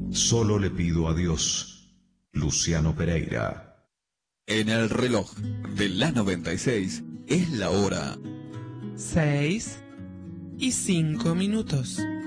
Solo le pido a Dios. Luciano Pereira. En el reloj de la 96 es la hora 6:05.